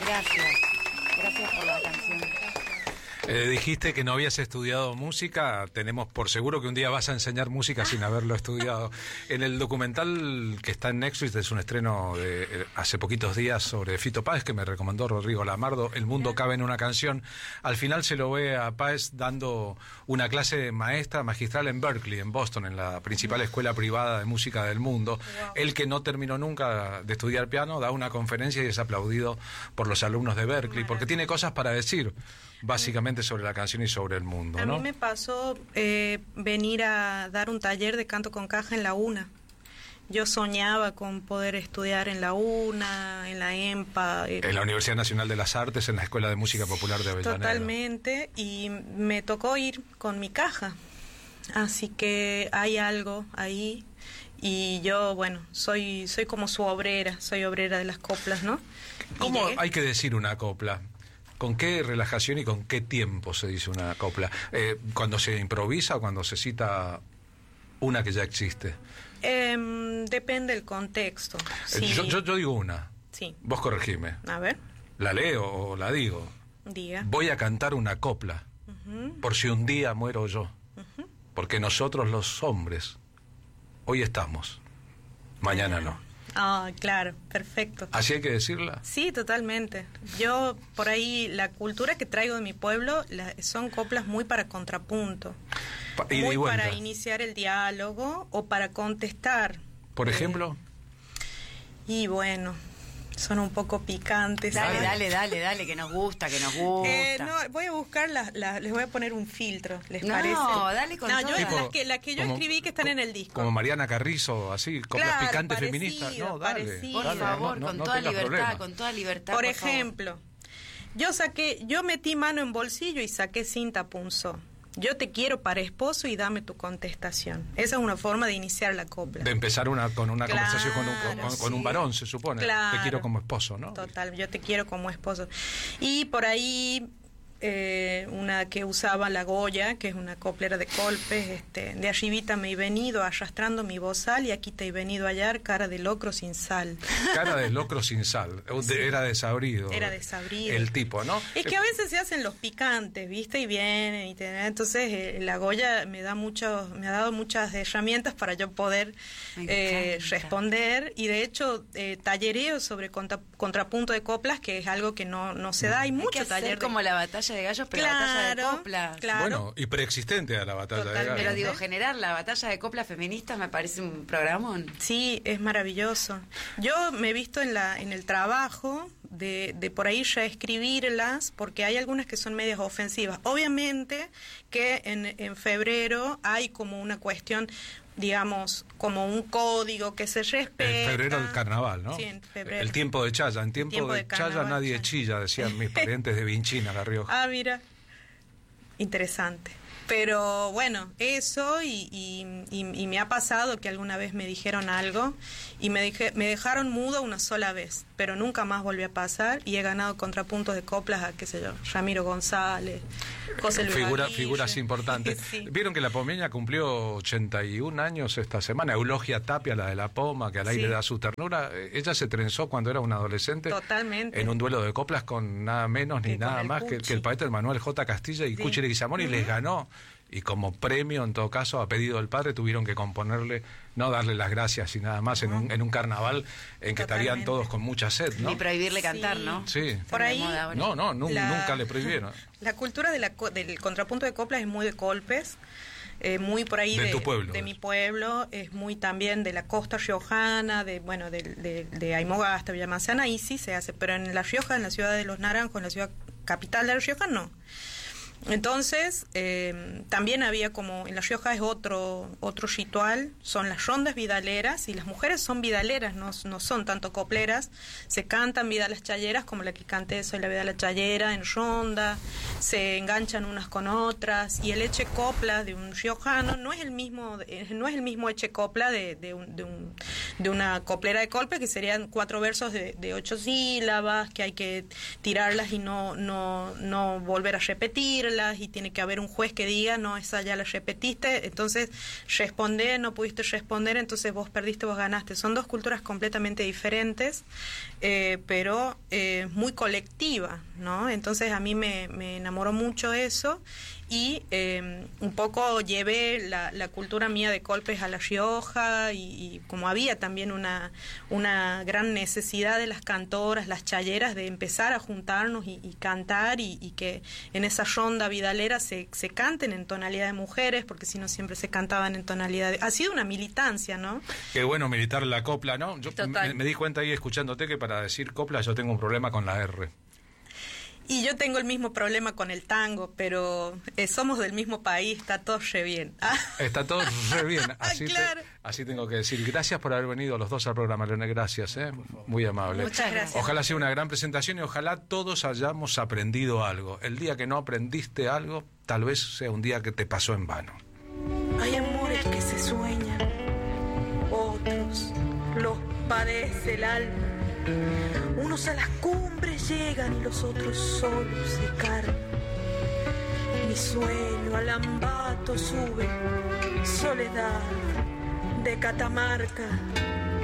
Gracias. Gracias por la canción. Dijiste que no habías estudiado música. Tenemos por seguro que un día vas a enseñar música sin haberlo estudiado. En el documental que está en Netflix, es un estreno de hace poquitos días sobre Fito Páez, que me recomendó Rodrigo Lamardo, El mundo cabe en una canción. Al final se lo ve a Páez dando una clase magistral en Berkeley, en Boston, en la principal escuela privada de música del mundo. Wow. Él, que no terminó nunca de estudiar piano, da una conferencia y es aplaudido por los alumnos de Berkeley, porque tiene cosas para decir, básicamente, sobre la canción y sobre el mundo, ¿no? A mí me pasó venir a dar un taller de canto con caja en la UNA. Yo soñaba con poder estudiar en la UNA, en la EMPA. En la Universidad Nacional de las Artes, en la Escuela de Música Popular de Avellaneda. Totalmente, y me tocó ir con mi caja. Así que hay algo ahí, y yo, bueno, soy como su obrera, soy obrera de las coplas, ¿no? ¿Cómo hay que decir una copla? ¿Con qué relajación y con qué tiempo se dice una copla? ¿Cuando se improvisa o cuando se cita una que ya existe? Depende del contexto. Sí. Yo digo una. Sí. Vos corregime. A ver. ¿La leo o la digo? Diga. Voy a cantar una copla, por si un día muero yo. Porque nosotros los hombres hoy estamos, mañana no. Ah, claro, perfecto. ¿Así hay que decirla? Sí, totalmente. Yo, por ahí, la cultura que traigo de mi pueblo son coplas muy para contrapunto. Muy para iniciar el diálogo o para contestar. ¿Por ejemplo? Y bueno, son un poco picantes. Dale, que nos gusta. No, voy a buscar les voy a poner un filtro, ¿les parece? No, dale con todas. Las que yo escribí que están en el disco. Como Mariana Carrizo, así, coplas picantes feministas. No, dale. Por favor, con toda libertad. Por ejemplo, yo metí mano en bolsillo y saqué cinta punzó. Yo te quiero para esposo y dame tu contestación. Esa es una forma de iniciar la copla. De empezar con una conversación con un varón, se supone. Claro. Te quiero como esposo, ¿no? Total, yo te quiero como esposo. Y por ahí, una que usaba la Goya, que es una coplera de Colpes, de arribita me he venido arrastrando mi bozal y aquí te he venido a hallar cara de locro sin sal. Cara de locro sin sal. Sí. Era desabrido. Era desabrido. El tipo, ¿no? Es que a veces se hacen los picantes, ¿viste? Y vienen, entonces la Goya me ha dado muchas herramientas para yo poder responder, y de hecho tallereo sobre contrapunto de coplas, que es algo que no se da. Hay mucho taller como la batalla de gallos, pero la batalla de coplas. Claro. Bueno, y preexistente a la batalla de gallos. Pero digo, generar la batalla de coplas feministas me parece un programón. Sí, es maravilloso. Yo me he visto en el trabajo de por ahí ya escribirlas, porque hay algunas que son medias ofensivas. Obviamente que en febrero hay como una cuestión, digamos, como un código que se respeta. En febrero el carnaval, ¿no? Sí, en febrero. El tiempo de Chaya. En tiempo de Chaya nadie chilla, decían mis parientes de Vinchina, La Rioja. Ah, mira. Interesante. Pero bueno, eso y me ha pasado que alguna vez me dijeron algo y me dejaron mudo una sola vez, pero nunca más volvió a pasar, y he ganado contrapuntos de coplas a, qué sé yo, Ramiro González, José Luis figuras importantes. Sí. Vieron que La Pomeña cumplió 81 años esta semana. Eulogia Tapia, la de La Poma, que al aire da su ternura. Ella se trenzó cuando era una adolescente. Totalmente. En un duelo de coplas con nada menos ni nada más que el poeta Manuel J. Castilla y Cuchi Leguizamón, y les ganó. Y como premio, en todo caso, a pedido del padre, tuvieron que componerle, no darle las gracias y nada más, en un carnaval en que estarían todos con mucha sed, ¿no? Y prohibirle cantar, ¿no? Sí. Por ahí, nunca le prohibieron. La cultura del contrapunto de coplas es muy de Colpes, muy por ahí de tu pueblo, de mi pueblo, es muy también de la costa riojana, de Aymogasta, Villa Manzana, ahí sí se hace, pero en La Rioja, en la ciudad de Los Naranjos, en la ciudad capital de La Rioja, no. Entonces, también había como, en La Rioja es otro ritual, son las rondas vidaleras, y las mujeres son vidaleras, no son tanto copleras, se cantan vidalas chayeras como la que canté, Soy la vidala chayera, en ronda, se enganchan unas con otras, y el eche copla de un riojano no es el mismo eche copla de una coplera de Colpe, que serían 4 versos de 8 sílabas, que hay que tirarlas y no volver a repetir, repetirlas y tiene que haber un juez que diga, no, esa ya la repetiste, entonces respondé, no pudiste responder, entonces vos perdiste, vos ganaste. Son dos culturas completamente diferentes, pero muy colectiva, ¿no? Entonces a mí me enamoró mucho eso y un poco llevé la cultura mía de Colpes a La Rioja y como había también una gran necesidad de las cantoras, las chayeras, de empezar a juntarnos y cantar y que en esa ronda vidalera se canten en tonalidad de mujeres, porque si no siempre se cantaban en tonalidad de... Ha sido una militancia, ¿no? Qué bueno militar la copla, ¿no? Yo me di cuenta ahí escuchándote que para decir copla yo tengo un problema con la R. Y yo tengo el mismo problema con el tango, pero somos del mismo país, está todo re bien. Está todo re bien, así, claro. Así tengo que decir. Gracias por haber venido los dos al programa, Leonel, gracias, muy amable. Muchas gracias. Ojalá sea una gran presentación y ojalá todos hayamos aprendido algo. El día que no aprendiste algo, tal vez sea un día que te pasó en vano. Hay amores que se sueñan, otros los padece el alma. Unos a las cumbres llegan y los otros solo se cargan. Mi sueño al Ambato sube, soledad de Catamarca.